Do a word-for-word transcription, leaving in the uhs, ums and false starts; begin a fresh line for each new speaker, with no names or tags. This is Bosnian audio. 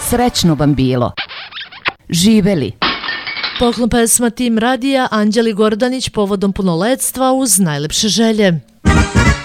Srećno vam bilo. Živeli.
Poklon pesma Tim radija Anđeli Gordanić povodom punoletstva uz najlepše želje.